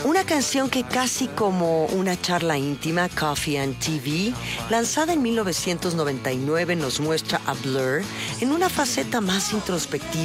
Una canción que casi como una charla íntima, Coffee and TV, lanzada en 1999, nos muestra a Blur en una faceta más introspectiva